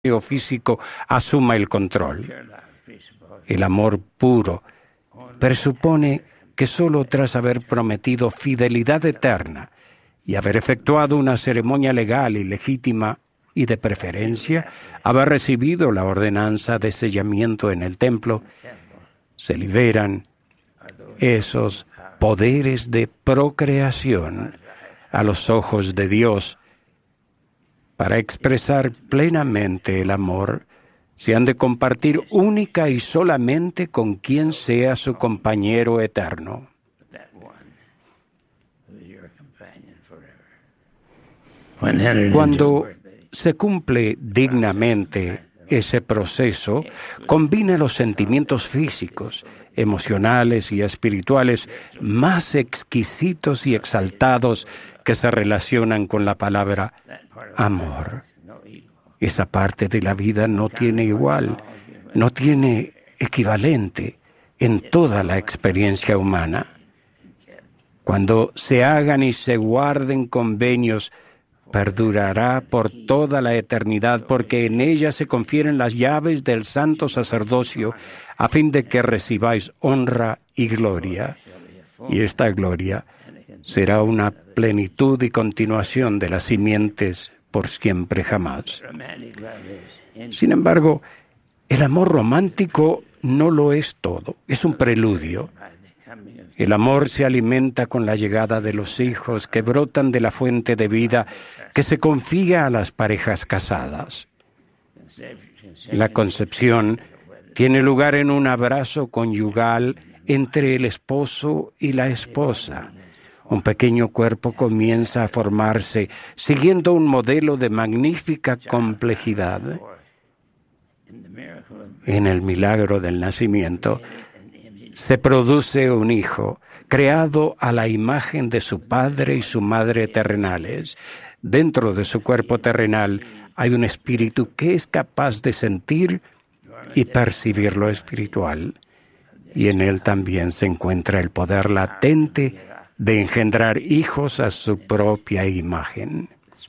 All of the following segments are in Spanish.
físico asuma el control. El amor puro presupone que solo tras haber prometido fidelidad eterna y haber efectuado una ceremonia legal y legítima y de preferencia haber recibido la ordenanza de sellamiento en el templo, se liberan esos poderes de procreación a los ojos de Dios. Para expresar plenamente el amor, se han de compartir única y solamente con quien sea su compañero eterno. Cuando se cumple dignamente ese proceso, combina los sentimientos físicos, emocionales y espirituales más exquisitos y exaltados que se relacionan con la palabra amor. Esa parte de la vida no tiene igual, no tiene equivalente en toda la experiencia humana. Cuando se hagan y se guarden convenios, perdurará por toda la eternidad, porque en ella se confieren las llaves del santo sacerdocio, a fin de que recibáis honra y gloria. Y esta gloria será una plenitud y continuación de las simientes por siempre jamás. Sin embargo, el amor romántico no lo es todo, es un preludio. El amor se alimenta con la llegada de los hijos que brotan de la fuente de vida que se confía a las parejas casadas. La concepción tiene lugar en un abrazo conyugal entre el esposo y la esposa. Un pequeño cuerpo comienza a formarse siguiendo un modelo de magnífica complejidad. En el milagro del nacimiento se produce un hijo creado a la imagen de su padre y su madre terrenales. Dentro de su cuerpo terrenal hay un espíritu que es capaz de sentir y percibir lo espiritual. Y en él también se encuentra el poder latente de engendrar hijos a su propia imagen.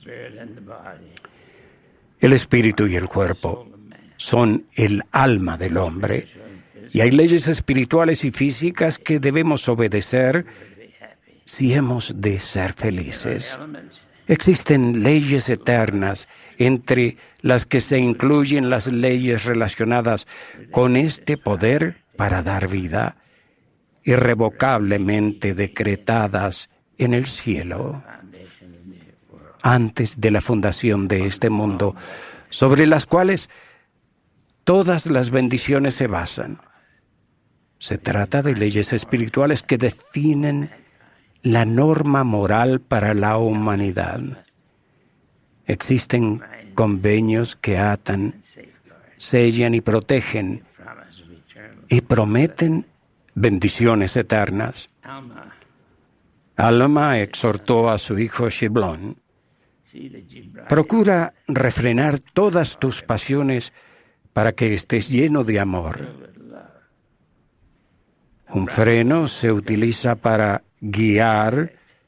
El espíritu y el cuerpo son el alma del hombre, y hay leyes espirituales y físicas que debemos obedecer si hemos de ser felices. Existen leyes eternas, entre las que se incluyen las leyes relacionadas con este poder para dar vida, irrevocablemente decretadas en el cielo, antes de la fundación de este mundo, sobre las cuales todas las bendiciones se basan. Se trata de leyes espirituales que definen la norma moral para la humanidad. Existen convenios que atan, sellan y protegen y prometen bendiciones eternas. Alma exhortó a su hijo Shiblón: procura refrenar todas tus pasiones para que estés lleno de amor. Un freno se utiliza para guiar,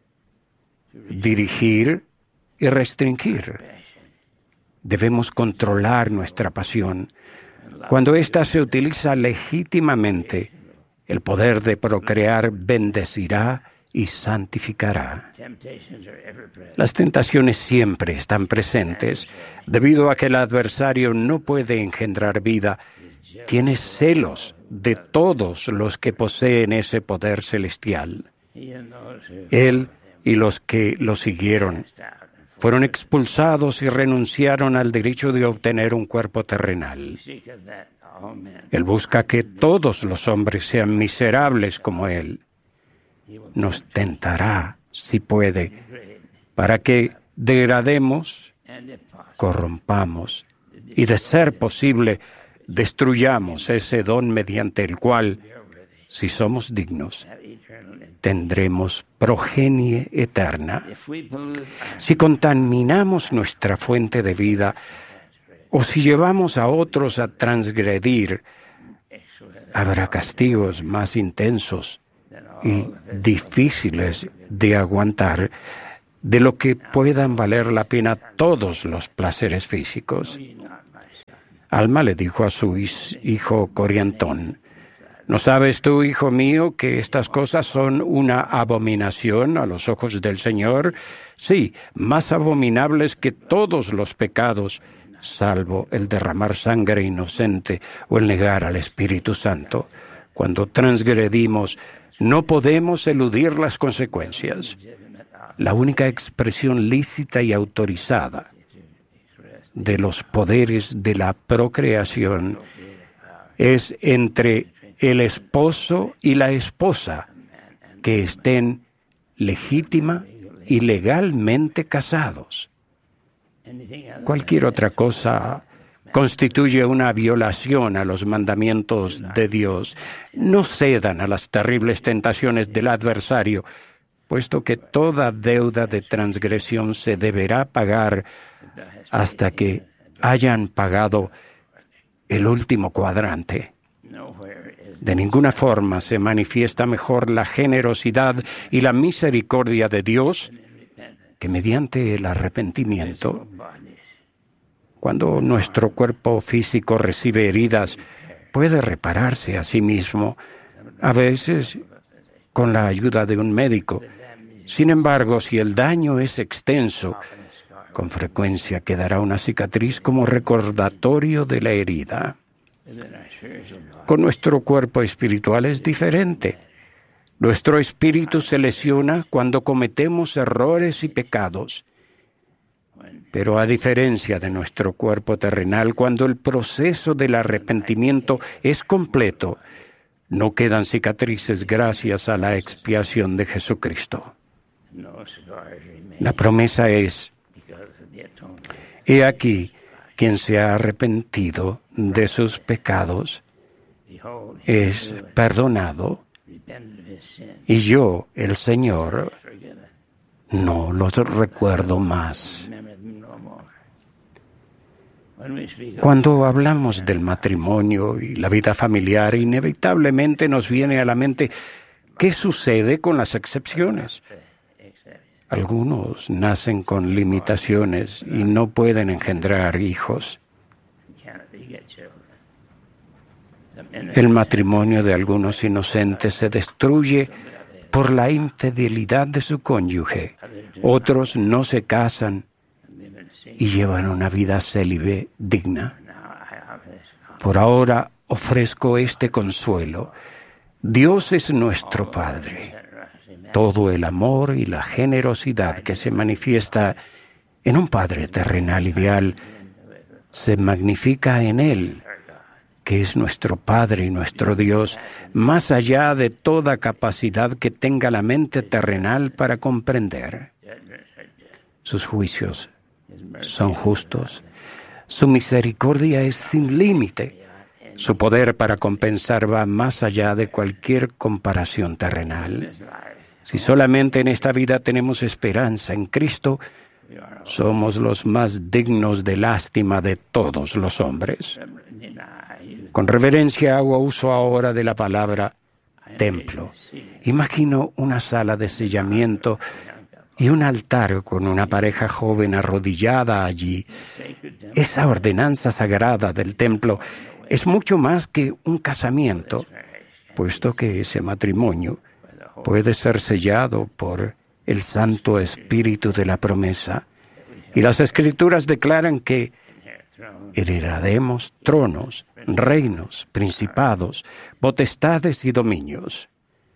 dirigir y restringir. Debemos controlar nuestra pasión. Cuando ésta se utiliza legítimamente, el poder de procrear bendecirá y santificará. Las tentaciones siempre están presentes, debido a que el adversario no puede engendrar vida. Tiene celos de todos los que poseen ese poder celestial. Él y los que lo siguieron fueron expulsados y renunciaron al derecho de obtener un cuerpo terrenal. Él busca que todos los hombres sean miserables como Él. Nos tentará, si puede, para que degrademos, corrompamos y, de ser posible, destruyamos ese don mediante el cual, si somos dignos, tendremos progenie eterna. Si contaminamos nuestra fuente de vida o si llevamos a otros a transgredir, habrá castigos más intensos y difíciles de aguantar de lo que puedan valer la pena todos los placeres físicos. Alma le dijo a su hijo Coriantón: ¿no sabes tú, hijo mío, que estas cosas son una abominación a los ojos del Señor? Sí, más abominables que todos los pecados, salvo el derramar sangre inocente o el negar al Espíritu Santo. Cuando transgredimos, no podemos eludir las consecuencias. La única expresión lícita y autorizada de los poderes de la procreación es entre el esposo y la esposa que estén legítima y legalmente casados. Cualquier otra cosa constituye una violación a los mandamientos de Dios. No cedan a las terribles tentaciones del adversario, puesto que toda deuda de transgresión se deberá pagar hasta que hayan pagado el último cuadrante. De ninguna forma se manifiesta mejor la generosidad y la misericordia de Dios que mediante el arrepentimiento. Cuando nuestro cuerpo físico recibe heridas, puede repararse a sí mismo, a veces con la ayuda de un médico. Sin embargo, si el daño es extenso, con frecuencia quedará una cicatriz como recordatorio de la herida. Con nuestro cuerpo espiritual es diferente. Nuestro espíritu se lesiona cuando cometemos errores y pecados. Pero a diferencia de nuestro cuerpo terrenal, cuando el proceso del arrepentimiento es completo, no quedan cicatrices gracias a la expiación de Jesucristo. La promesa es: he aquí, quien se ha arrepentido de sus pecados es perdonado, y yo, el Señor, no los recuerdo más. Cuando hablamos del matrimonio y la vida familiar, inevitablemente nos viene a la mente qué sucede con las excepciones. Algunos nacen con limitaciones y no pueden engendrar hijos. El matrimonio de algunos inocentes se destruye por la infidelidad de su cónyuge. Otros no se casan y llevan una vida célibe digna. Por ahora ofrezco este consuelo. Dios es nuestro Padre. Todo el amor y la generosidad que se manifiesta en un Padre terrenal ideal se magnifica en Él, que es nuestro Padre y nuestro Dios, más allá de toda capacidad que tenga la mente terrenal para comprender. Sus juicios son justos. Su misericordia es sin límite. Su poder para compensar va más allá de cualquier comparación terrenal. Si solamente en esta vida tenemos esperanza en Cristo, somos los más dignos de lástima de todos los hombres. Con reverencia hago uso ahora de la palabra templo. Imagino una sala de sellamiento y un altar con una pareja joven arrodillada allí. Esa ordenanza sagrada del templo es mucho más que un casamiento, puesto que ese matrimonio puede ser sellado por el Santo Espíritu de la promesa. Y las Escrituras declaran que heredaremos tronos, reinos, principados, potestades y dominios.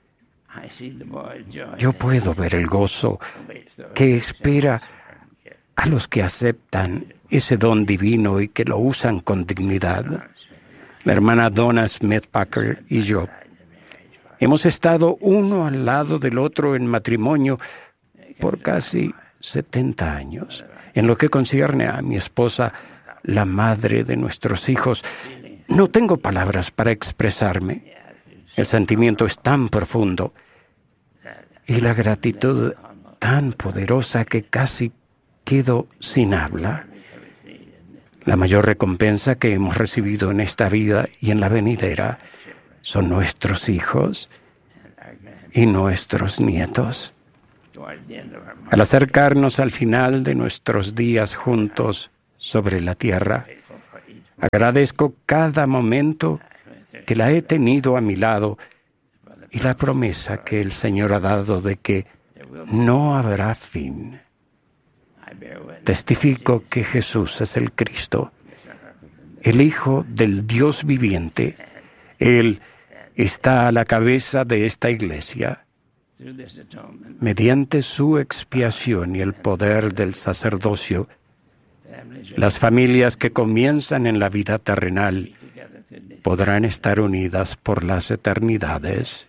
Yo puedo ver el gozo que espera a los que aceptan ese don divino y que lo usan con dignidad. La hermana Donna Smith Packer y yo hemos estado uno al lado del otro en matrimonio por casi 70 años. En lo que concierne a mi esposa, la madre de nuestros hijos, no tengo palabras para expresarme. El sentimiento es tan profundo y la gratitud tan poderosa que casi quedo sin habla. La mayor recompensa que hemos recibido en esta vida y en la venidera son nuestros hijos y nuestros nietos. Al acercarnos al final de nuestros días juntos sobre la tierra, Agradezco cada momento que la he tenido a mi lado y la promesa que el Señor ha dado de que no habrá fin. Testifico que Jesús es el Cristo, el Hijo del Dios viviente. Él está a la cabeza de esta iglesia. Mediante su expiación y el poder del sacerdocio, las familias que comienzan en la vida terrenal podrán estar unidas por las eternidades.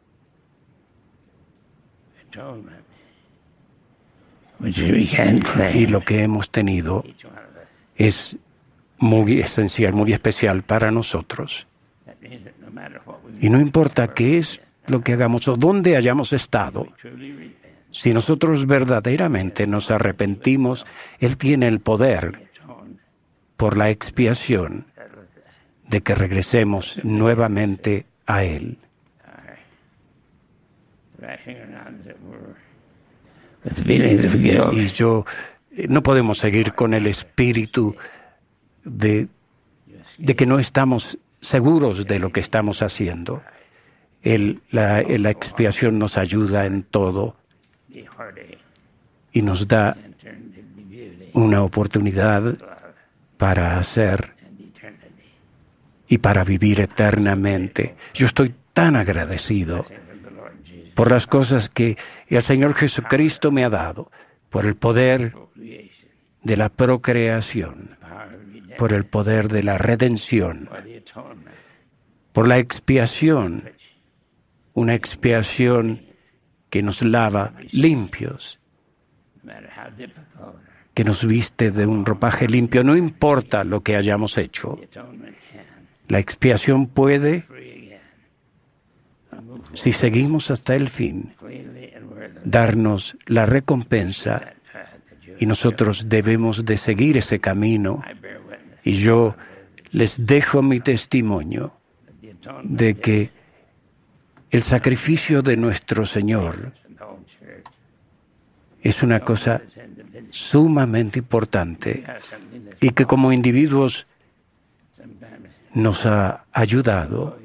Y lo que hemos tenido es muy esencial, muy especial para nosotros. Y no importa qué es lo que hagamos o dónde hayamos estado, si nosotros verdaderamente nos arrepentimos, Él tiene el poder, por la expiación, de que regresemos nuevamente a Él. Y no podemos seguir con el espíritu de que no estamos seguros de lo que estamos haciendo. La expiación nos ayuda en todo y nos da una oportunidad para hacer y para vivir eternamente. Yo estoy tan agradecido por las cosas que el Señor Jesucristo me ha dado, por el poder de la procreación, por el poder de la redención, por la expiación, una expiación que nos lava limpios, que nos viste de un ropaje limpio, no importa lo que hayamos hecho. La expiación puede, si seguimos hasta el fin, darnos la recompensa y nosotros debemos de seguir ese camino. Y yo les dejo mi testimonio de que el sacrificio de nuestro Señor es una cosa sumamente importante y que como individuos nos ha ayudado.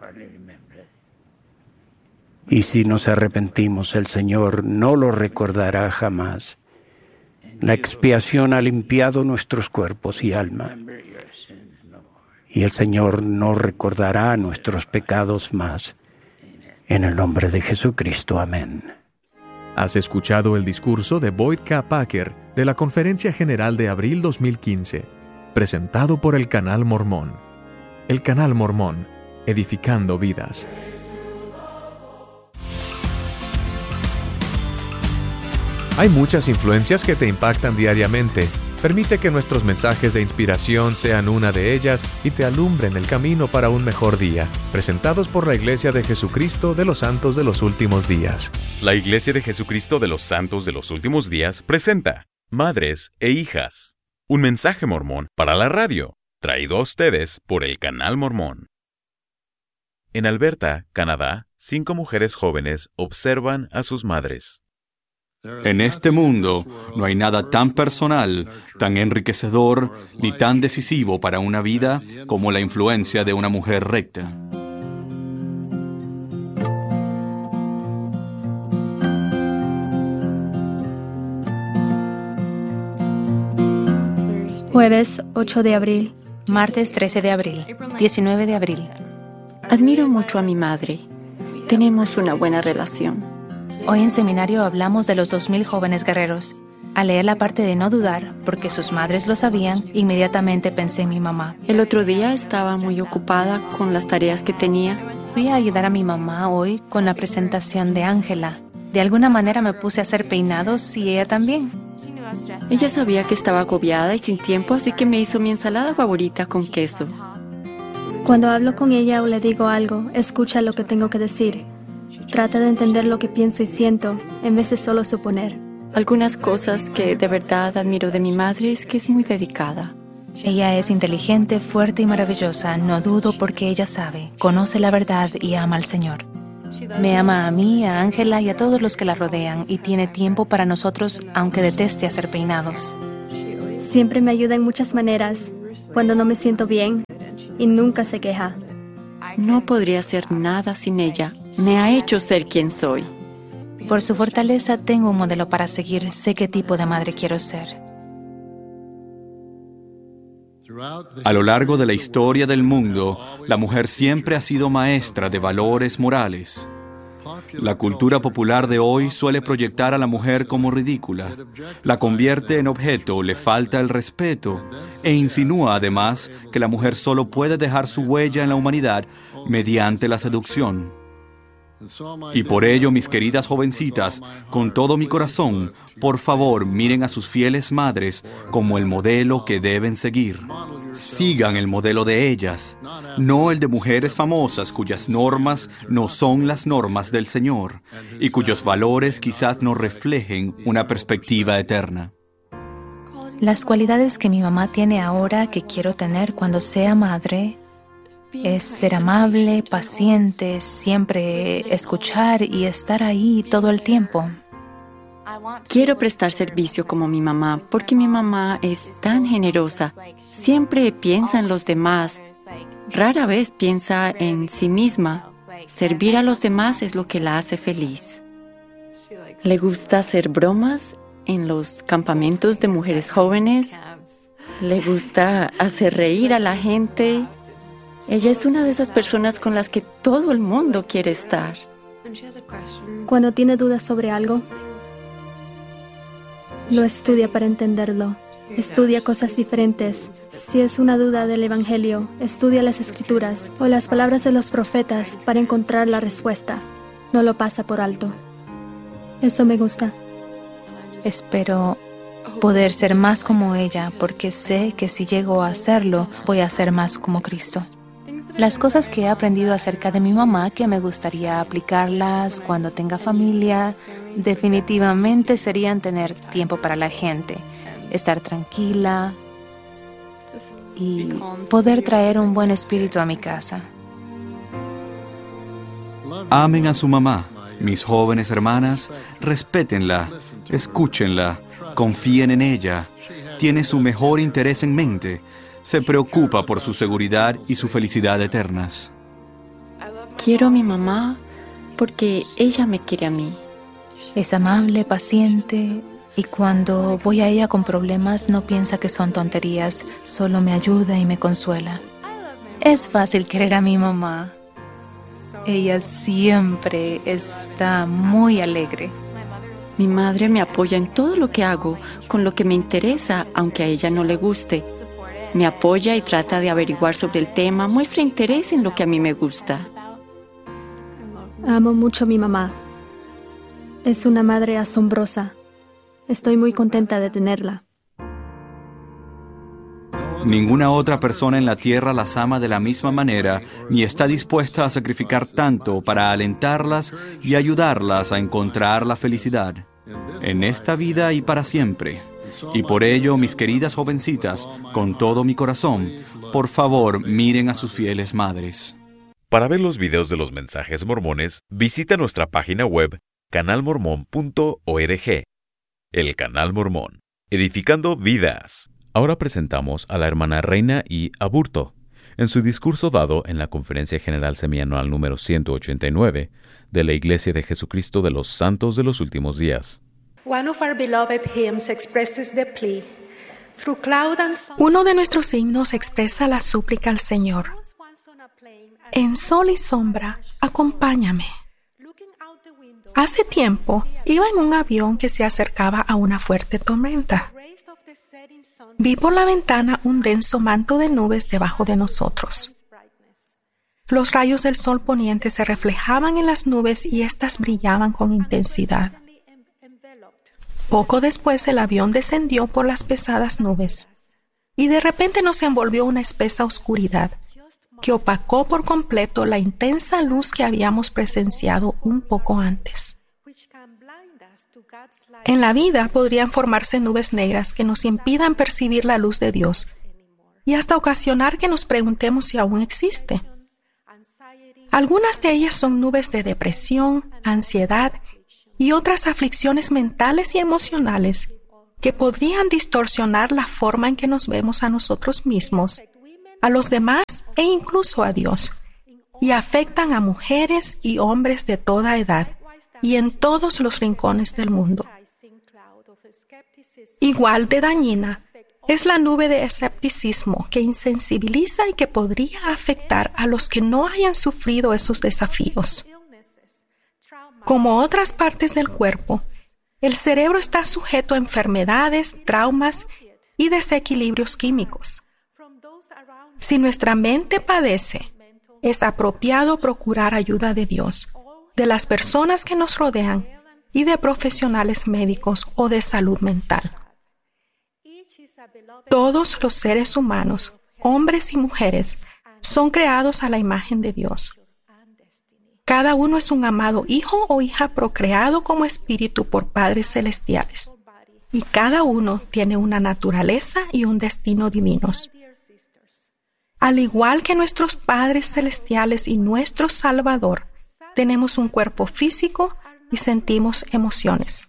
Y si nos arrepentimos, el Señor no lo recordará jamás. La expiación ha limpiado nuestros cuerpos y alma. Y el Señor no recordará nuestros pecados más. En el nombre de Jesucristo. Amén. Has escuchado el discurso de Boyd K. Packer de la Conferencia General de abril 2015, presentado por el Canal Mormón. El Canal Mormón, edificando vidas. Hay muchas influencias que te impactan diariamente. Permite que nuestros mensajes de inspiración sean una de ellas y te alumbren el camino para un mejor día. Presentados por la Iglesia de Jesucristo de los Santos de los Últimos Días. La Iglesia de Jesucristo de los Santos de los Últimos Días presenta Madres e Hijas, un mensaje mormón para la radio, traído a ustedes por el Canal Mormón. En Alberta, Canadá, 5 mujeres jóvenes observan a sus madres. En este mundo no hay nada tan personal, tan enriquecedor ni tan decisivo para una vida como la influencia de una mujer recta. Jueves 8 de abril. Martes 13 de abril, 19 de abril. Admiro mucho a mi madre. Tenemos una buena relación. Hoy en seminario hablamos de los 2000 jóvenes guerreros. Al leer la parte de no dudar, porque sus madres lo sabían, inmediatamente pensé en mi mamá. El otro día estaba muy ocupada con las tareas que tenía. Fui a ayudar a mi mamá hoy con la presentación de Ángela. De alguna manera me puse a hacer peinados y ella también. Ella sabía que estaba agobiada y sin tiempo, así que me hizo mi ensalada favorita con queso. Cuando hablo con ella o le digo algo, escucha lo que tengo que decir. Trata de entender lo que pienso y siento, en vez de solo suponer. Algunas cosas que de verdad admiro de mi madre es que es muy dedicada. Ella es inteligente, fuerte y maravillosa. No dudo porque ella sabe, conoce la verdad y ama al Señor. Me ama a mí, a Ángela y a todos los que la rodean y tiene tiempo para nosotros, aunque deteste hacer peinados. Siempre me ayuda en muchas maneras. cuando no me siento bien y nunca se queja. No podría hacer nada sin ella. Me ha hecho ser quien soy. Por su fortaleza tengo un modelo para seguir. Sé qué tipo de madre quiero ser. A lo largo de la historia del mundo, la mujer siempre ha sido maestra de valores morales. La cultura popular de hoy suele proyectar a la mujer como ridícula, la convierte en objeto, le falta el respeto e insinúa además que la mujer solo puede dejar su huella en la humanidad mediante la seducción. Y por ello, mis queridas jovencitas, con todo mi corazón, por favor, miren a sus fieles madres como el modelo que deben seguir. Sigan el modelo de ellas, no el de mujeres famosas cuyas normas no son las normas del Señor y cuyos valores quizás no reflejen una perspectiva eterna. Las cualidades que mi mamá tiene ahora que quiero tener cuando sea madre es ser amable, paciente, siempre escuchar y estar ahí todo el tiempo. Quiero prestar servicio como mi mamá, porque mi mamá es tan generosa. Siempre piensa en los demás. Rara vez piensa en sí misma. Servir a los demás es lo que la hace feliz. Le gusta hacer bromas en los campamentos de mujeres jóvenes. Le gusta hacer reír a la gente. Ella es una de esas personas con las que todo el mundo quiere estar. Cuando tiene dudas sobre algo, lo estudia para entenderlo. Estudia cosas diferentes. Si es una duda del Evangelio, estudia las Escrituras o las palabras de los profetas para encontrar la respuesta. No lo pasa por alto. Eso me gusta. Espero poder ser más como ella, porque sé que si llego a hacerlo, voy a ser más como Cristo. Las cosas que he aprendido acerca de mi mamá, que me gustaría aplicarlas cuando tenga familia, definitivamente serían tener tiempo para la gente, estar tranquila y poder traer un buen espíritu a mi casa. Amen a su mamá, mis jóvenes hermanas, respétenla, escúchenla, confíen en ella, tiene su mejor interés en mente. Se preocupa por su seguridad y su felicidad eternas. Quiero a mi mamá porque ella me quiere a mí. Es amable, paciente, y cuando voy a ella con problemas no piensa que son tonterías, solo me ayuda y me consuela. Es fácil querer a mi mamá. Ella siempre está muy alegre. Mi madre me apoya en todo lo que hago, con lo que me interesa, aunque a ella no le guste. Me apoya y trata de averiguar sobre el tema, muestra interés en lo que a mí me gusta. Amo mucho a mi mamá. Es una madre asombrosa. Estoy muy contenta de tenerla. Ninguna otra persona en la tierra las ama de la misma manera, ni está dispuesta a sacrificar tanto para alentarlas y ayudarlas a encontrar la felicidad, en esta vida y para siempre. Y por ello, mis queridas jovencitas, con todo mi corazón, por favor, miren a sus fieles madres. Para ver los videos de los mensajes mormones, visita nuestra página web canalmormon.org. El Canal Mormón, edificando vidas. Ahora presentamos a la hermana Reina I. Aburto, en su discurso dado en la Conferencia General Semianual número 189 de la Iglesia de Jesucristo de los Santos de los Últimos Días. Uno de nuestros himnos expresa la súplica al Señor. En sol y sombra, acompáñame. Hace tiempo iba en un avión que se acercaba a una fuerte tormenta. Vi por la ventana un denso manto de nubes debajo de nosotros. Los rayos del sol poniente se reflejaban en las nubes y éstas brillaban con intensidad. Poco después el avión descendió por las pesadas nubes y de repente nos envolvió una espesa oscuridad que opacó por completo la intensa luz que habíamos presenciado un poco antes. En la vida podrían formarse nubes negras que nos impidan percibir la luz de Dios y hasta ocasionar que nos preguntemos si aún existe. Algunas de ellas son nubes de depresión, ansiedad y otras aflicciones mentales y emocionales que podrían distorsionar la forma en que nos vemos a nosotros mismos, a los demás e incluso a Dios, y afectan a mujeres y hombres de toda edad y en todos los rincones del mundo. Igual de dañina es la nube de escepticismo que insensibiliza y que podría afectar a los que no hayan sufrido esos desafíos. Como otras partes del cuerpo, el cerebro está sujeto a enfermedades, traumas y desequilibrios químicos. Si nuestra mente padece, es apropiado procurar ayuda de Dios, de las personas que nos rodean y de profesionales médicos o de salud mental. Todos los seres humanos, hombres y mujeres, son creados a la imagen de Dios. Cada uno es un amado hijo o hija procreado como espíritu por padres celestiales, y cada uno tiene una naturaleza y un destino divinos. Al igual que nuestros padres celestiales y nuestro Salvador, tenemos un cuerpo físico y sentimos emociones.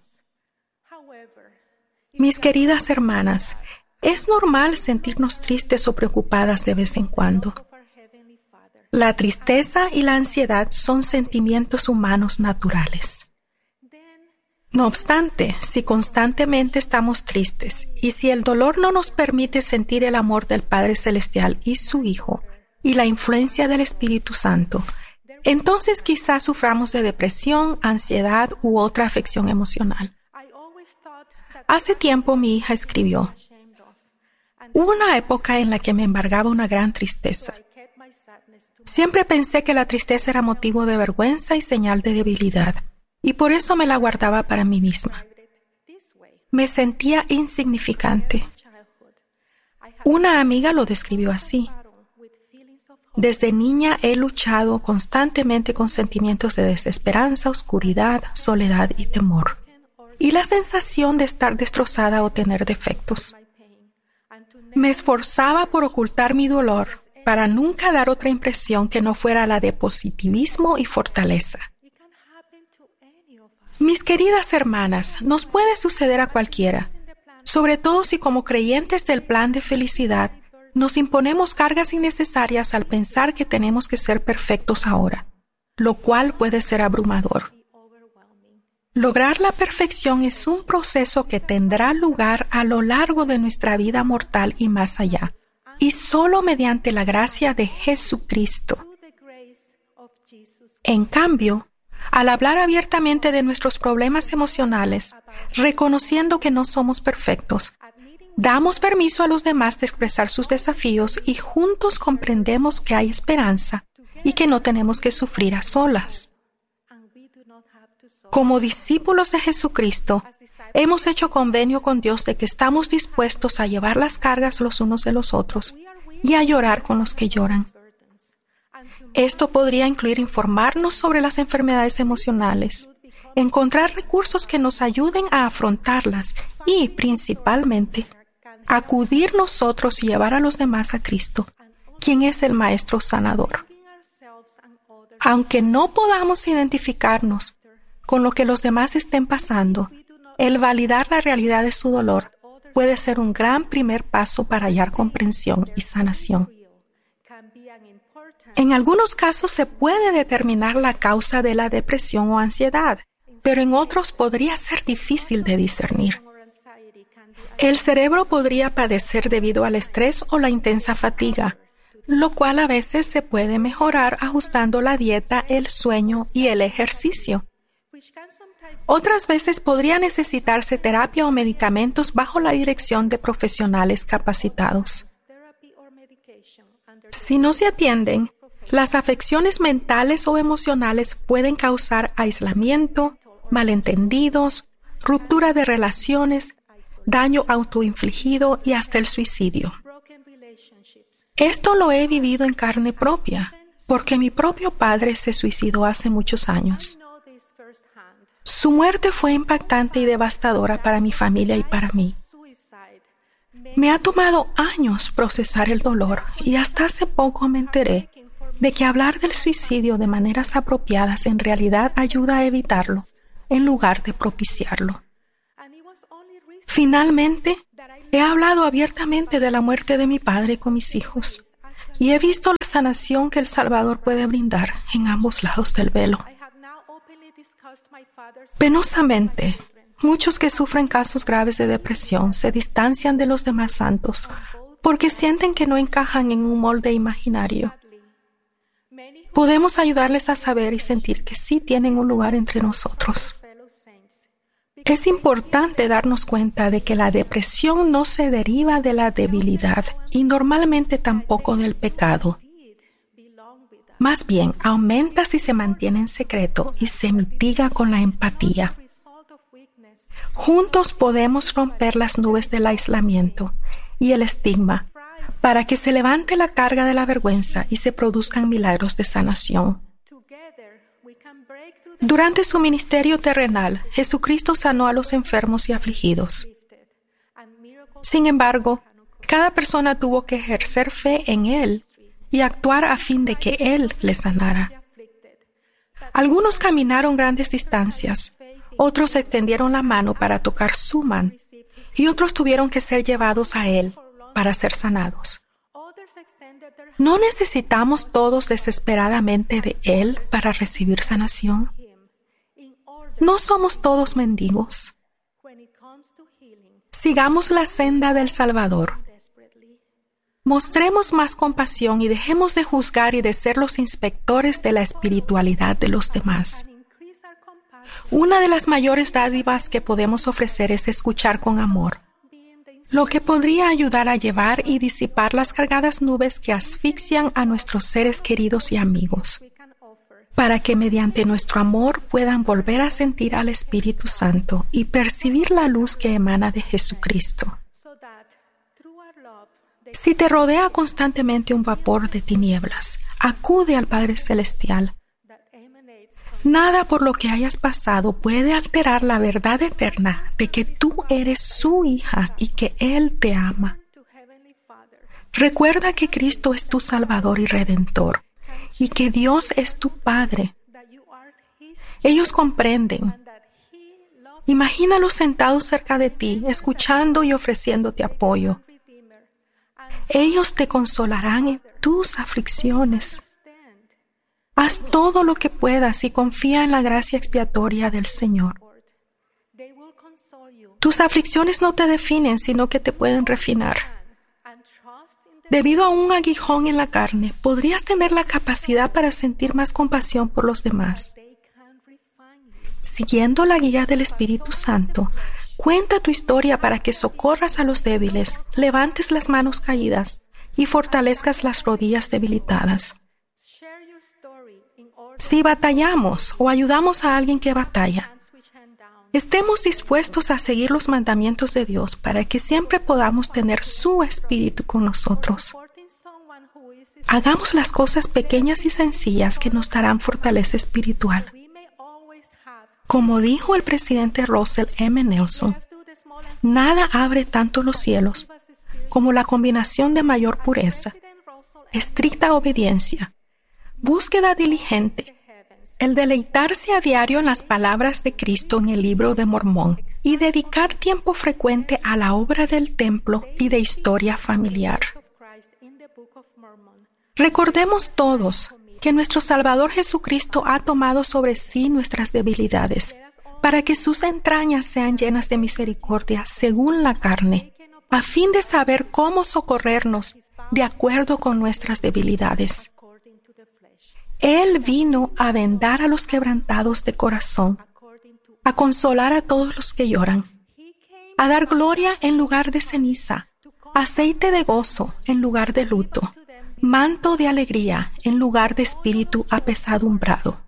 Mis queridas hermanas, es normal sentirnos tristes o preocupadas de vez en cuando. La tristeza y la ansiedad son sentimientos humanos naturales. No obstante, si constantemente estamos tristes y si el dolor no nos permite sentir el amor del Padre Celestial y su Hijo y la influencia del Espíritu Santo, entonces quizás suframos de depresión, ansiedad u otra afección emocional. Hace tiempo mi hija escribió: hubo una época en la que me embargaba una gran tristeza. Siempre pensé que la tristeza era motivo de vergüenza y señal de debilidad, y por eso me la guardaba para mí misma. Me sentía insignificante. Una amiga lo describió así: desde niña he luchado constantemente con sentimientos de desesperanza, oscuridad, soledad y temor, y la sensación de estar destrozada o tener defectos. Me esforzaba por ocultar mi dolor para nunca dar otra impresión que no fuera la de positivismo y fortaleza. Mis queridas hermanas, nos puede suceder a cualquiera, sobre todo si como creyentes del plan de felicidad nos imponemos cargas innecesarias al pensar que tenemos que ser perfectos ahora, lo cual puede ser abrumador. Lograr la perfección es un proceso que tendrá lugar a lo largo de nuestra vida mortal y más allá, y solo mediante la gracia de Jesucristo. En cambio, al hablar abiertamente de nuestros problemas emocionales, reconociendo que no somos perfectos, damos permiso a los demás de expresar sus desafíos y juntos comprendemos que hay esperanza y que no tenemos que sufrir a solas. Como discípulos de Jesucristo, hemos hecho convenio con Dios de que estamos dispuestos a llevar las cargas los unos de los otros y a llorar con los que lloran. Esto podría incluir informarnos sobre las enfermedades emocionales, encontrar recursos que nos ayuden a afrontarlas y, principalmente, acudir nosotros y llevar a los demás a Cristo, quien es el Maestro Sanador. Aunque no podamos identificarnos con lo que los demás estén pasando, el validar la realidad de su dolor puede ser un gran primer paso para hallar comprensión y sanación. En algunos casos se puede determinar la causa de la depresión o ansiedad, pero en otros podría ser difícil de discernir. El cerebro podría padecer debido al estrés o la intensa fatiga, lo cual a veces se puede mejorar ajustando la dieta, el sueño y el ejercicio. Otras veces podría necesitarse terapia o medicamentos bajo la dirección de profesionales capacitados. Si no se atienden, las afecciones mentales o emocionales pueden causar aislamiento, malentendidos, ruptura de relaciones, daño autoinfligido y hasta el suicidio. Esto lo he vivido en carne propia, porque mi propio padre se suicidó hace muchos años. Su muerte fue impactante y devastadora para mi familia y para mí. Me ha tomado años procesar el dolor y hasta hace poco me enteré de que hablar del suicidio de maneras apropiadas en realidad ayuda a evitarlo, en lugar de propiciarlo. Finalmente, he hablado abiertamente de la muerte de mi padre con mis hijos y he visto la sanación que el Salvador puede brindar en ambos lados del velo. Penosamente, muchos que sufren casos graves de depresión se distancian de los demás santos porque sienten que no encajan en un molde imaginario. Podemos ayudarles a saber y sentir que sí tienen un lugar entre nosotros. Es importante darnos cuenta de que la depresión no se deriva de la debilidad y normalmente tampoco del pecado. Más bien, aumenta si se mantiene en secreto y se mitiga con la empatía. Juntos podemos romper las nubes del aislamiento y el estigma para que se levante la carga de la vergüenza y se produzcan milagros de sanación. Durante su ministerio terrenal, Jesucristo sanó a los enfermos y afligidos. Sin embargo, cada persona tuvo que ejercer fe en Él y actuar a fin de que Él les sanara. Algunos caminaron grandes distancias, otros extendieron la mano para tocar su mano, y otros tuvieron que ser llevados a Él para ser sanados. ¿No necesitamos todos desesperadamente de Él para recibir sanación? ¿No somos todos mendigos? Sigamos la senda del Salvador. Mostremos más compasión y dejemos de juzgar y de ser los inspectores de la espiritualidad de los demás. Una de las mayores dádivas que podemos ofrecer es escuchar con amor, lo que podría ayudar a llevar y disipar las cargadas nubes que asfixian a nuestros seres queridos y amigos, para que mediante nuestro amor puedan volver a sentir al Espíritu Santo y percibir la luz que emana de Jesucristo. Si te rodea constantemente un vapor de tinieblas, acude al Padre Celestial. Nada por lo que hayas pasado puede alterar la verdad eterna de que tú eres su hija y que Él te ama. Recuerda que Cristo es tu Salvador y Redentor y que Dios es tu Padre. Ellos comprenden. Imagínalos sentados cerca de ti, escuchando y ofreciéndote apoyo. Ellos te consolarán en tus aflicciones. Haz todo lo que puedas y confía en la gracia expiatoria del Señor. Tus aflicciones no te definen, sino que te pueden refinar. Debido a un aguijón en la carne, podrías tener la capacidad para sentir más compasión por los demás. Siguiendo la guía del Espíritu Santo, cuenta tu historia para que socorras a los débiles, levantes las manos caídas y fortalezcas las rodillas debilitadas. Si batallamos o ayudamos a alguien que batalla, estemos dispuestos a seguir los mandamientos de Dios para que siempre podamos tener su Espíritu con nosotros. Hagamos las cosas pequeñas y sencillas que nos darán fortaleza espiritual. Como dijo el presidente Russell M. Nelson, nada abre tanto los cielos como la combinación de mayor pureza, estricta obediencia, búsqueda diligente, el deleitarse a diario en las palabras de Cristo en el Libro de Mormón y dedicar tiempo frecuente a la obra del templo y de historia familiar. Recordemos todos que nuestro Salvador Jesucristo ha tomado sobre sí nuestras debilidades, para que sus entrañas sean llenas de misericordia según la carne, a fin de saber cómo socorrernos de acuerdo con nuestras debilidades. Él vino a vendar a los quebrantados de corazón, a consolar a todos los que lloran, a dar gloria en lugar de ceniza, aceite de gozo en lugar de luto, manto de alegría en lugar de espíritu apesadumbrado.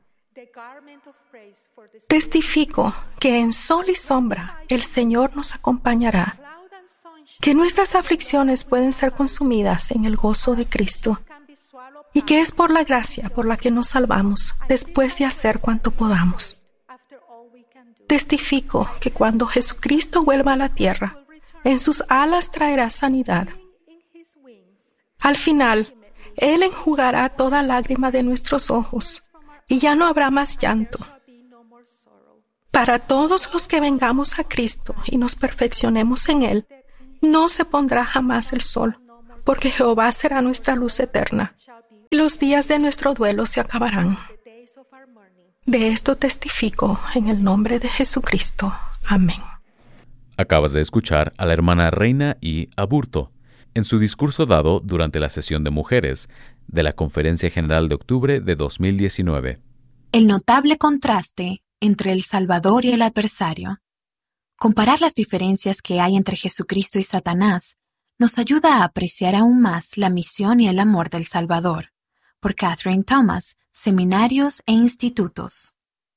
Testifico que en sol y sombra el Señor nos acompañará, que nuestras aflicciones pueden ser consumidas en el gozo de Cristo, y que es por la gracia por la que nos salvamos después de hacer cuanto podamos. Testifico que cuando Jesucristo vuelva a la tierra, en sus alas traerá sanidad. Al final, Él enjugará toda lágrima de nuestros ojos y ya no habrá más llanto. Para todos los que vengamos a Cristo y nos perfeccionemos en Él, no se pondrá jamás el sol, porque Jehová será nuestra luz eterna, y los días de nuestro duelo se acabarán. De esto testifico en el nombre de Jesucristo. Amén. Acabas de escuchar a la hermana Reina I. Aburto en su discurso dado durante la sesión de mujeres de la Conferencia General de octubre de 2019. El notable contraste entre el Salvador y el adversario. Comparar las diferencias que hay entre Jesucristo y Satanás nos ayuda a apreciar aún más la misión y el amor del Salvador. Por Catherine Thomas, Seminarios e Institutos.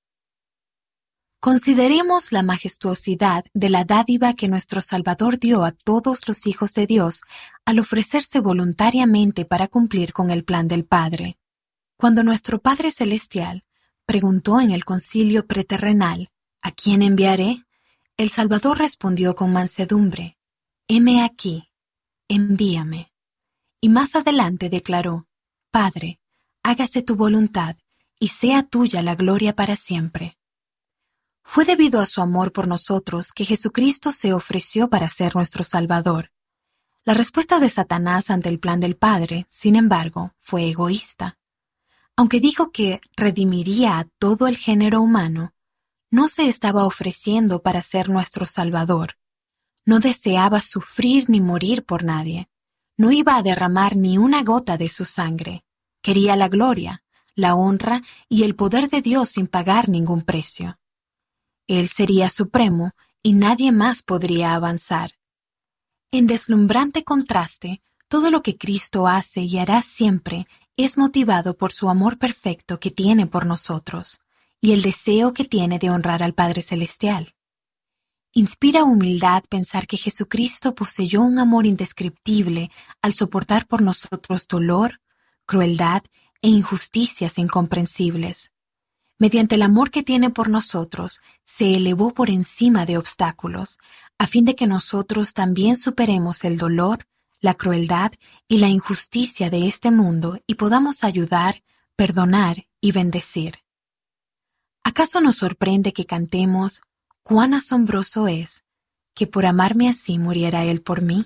Consideremos la majestuosidad de la dádiva que nuestro Salvador dio a todos los hijos de Dios al ofrecerse voluntariamente para cumplir con el plan del Padre. Cuando nuestro Padre Celestial preguntó en el concilio preterrenal, ¿a quién enviaré?, el Salvador respondió con mansedumbre, heme aquí, envíame. Y más adelante declaró, Padre, hágase tu voluntad, y sea tuya la gloria para siempre. Fue debido a su amor por nosotros que Jesucristo se ofreció para ser nuestro Salvador. La respuesta de Satanás ante el plan del Padre, sin embargo, fue egoísta. Aunque dijo que redimiría a todo el género humano, no se estaba ofreciendo para ser nuestro Salvador. No deseaba sufrir ni morir por nadie. No iba a derramar ni una gota de su sangre. Quería la gloria, la honra y el poder de Dios sin pagar ningún precio. Él sería supremo y nadie más podría avanzar. En deslumbrante contraste, todo lo que Cristo hace y hará siempre es motivado por su amor perfecto que tiene por nosotros y el deseo que tiene de honrar al Padre Celestial. Inspira humildad pensar que Jesucristo poseyó un amor indescriptible al soportar por nosotros dolor, crueldad e injusticias incomprensibles. Mediante el amor que tiene por nosotros, se elevó por encima de obstáculos, a fin de que nosotros también superemos el dolor, la crueldad y la injusticia de este mundo y podamos ayudar, perdonar y bendecir. ¿Acaso nos sorprende que cantemos, cuán asombroso es, que por amarme así muriera Él por mí?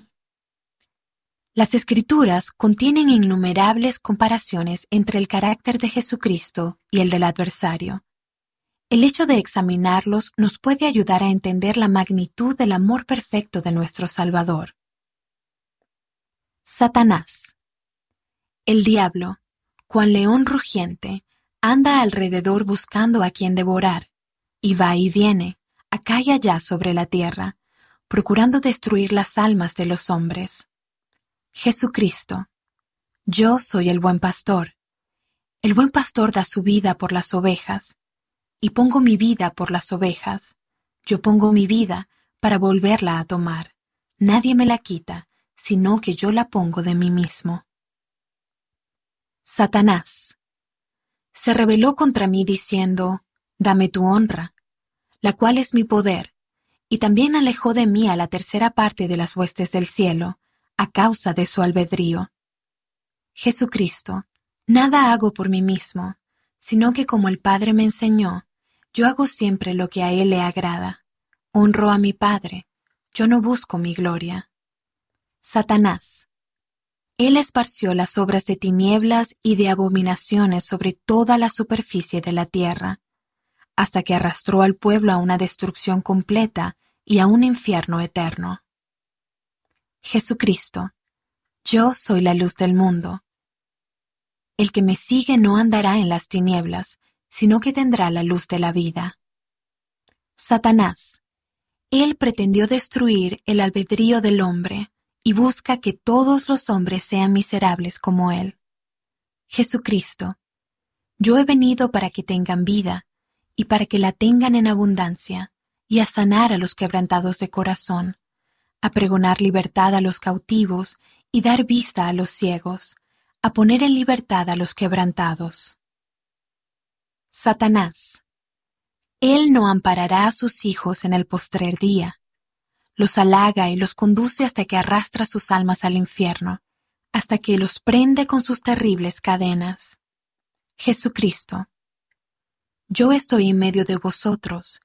Las Escrituras contienen innumerables comparaciones entre el carácter de Jesucristo y el del adversario. El hecho de examinarlos nos puede ayudar a entender la magnitud del amor perfecto de nuestro Salvador. Satanás. El diablo, cual león rugiente, anda alrededor buscando a quien devorar, y va y viene, acá y allá sobre la tierra, procurando destruir las almas de los hombres. Jesucristo. Yo soy el buen pastor. El buen pastor da su vida por las ovejas, y pongo mi vida por las ovejas. Yo pongo mi vida para volverla a tomar. Nadie me la quita, sino que yo la pongo de mí mismo. Satanás. Se rebeló contra mí diciendo, dame tu honra, la cual es mi poder, y también alejó de mí a la tercera parte de las huestes del cielo, a causa de su albedrío. Jesucristo, nada hago por mí mismo, sino que como el Padre me enseñó, yo hago siempre lo que a Él le agrada. Honro a mi Padre, yo no busco mi gloria. Satanás. Él esparció las obras de tinieblas y de abominaciones sobre toda la superficie de la tierra, hasta que arrastró al pueblo a una destrucción completa y a un infierno eterno. Jesucristo. Yo soy la luz del mundo. El que me sigue no andará en las tinieblas, sino que tendrá la luz de la vida. Satanás. Él pretendió destruir el albedrío del hombre y busca que todos los hombres sean miserables como él. Jesucristo. Yo he venido para que tengan vida y para que la tengan en abundancia y a sanar a los quebrantados de corazón, a pregonar libertad a los cautivos y dar vista a los ciegos, a poner en libertad a los quebrantados. Satanás. Él no amparará a sus hijos en el postrer día. Los halaga y los conduce hasta que arrastra sus almas al infierno, hasta que los prende con sus terribles cadenas. Jesucristo. Yo estoy en medio de vosotros,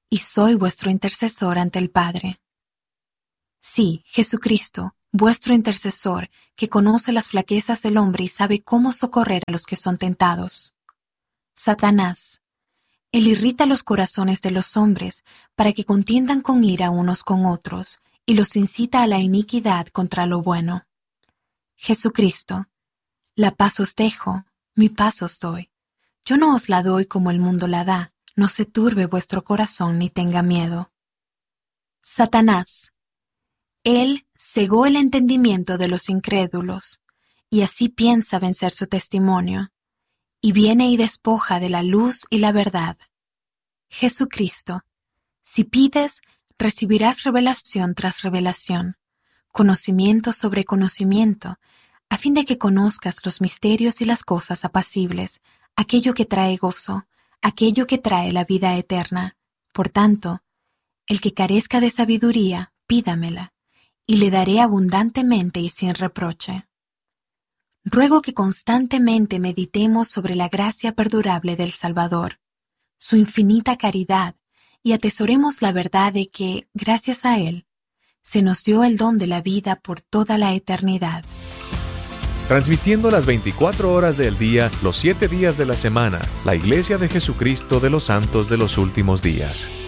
y soy vuestro intercesor ante el Padre. Sí, Jesucristo, vuestro intercesor, que conoce las flaquezas del hombre y sabe cómo socorrer a los que son tentados. Satanás. Él irrita los corazones de los hombres para que contiendan con ira unos con otros y los incita a la iniquidad contra lo bueno. Jesucristo. La paz os dejo, mi paz os doy. Yo no os la doy como el mundo la da, no se turbe vuestro corazón ni tenga miedo. Satanás. Él cegó el entendimiento de los incrédulos, y así piensa vencer su testimonio, y viene y despoja de la luz y la verdad. Jesucristo. Si pides, recibirás revelación tras revelación, conocimiento sobre conocimiento, a fin de que conozcas los misterios y las cosas apacibles, aquello que trae gozo, aquello que trae la vida eterna. Por tanto, el que carezca de sabiduría, pídamela, y le daré abundantemente y sin reproche. Ruego que constantemente meditemos sobre la gracia perdurable del Salvador, su infinita caridad, y atesoremos la verdad de que, gracias a Él, se nos dio el don de la vida por toda la eternidad. Transmitiendo las 24 horas del día, los 7 días de la semana, la Iglesia de Jesucristo de los Santos de los Últimos Días.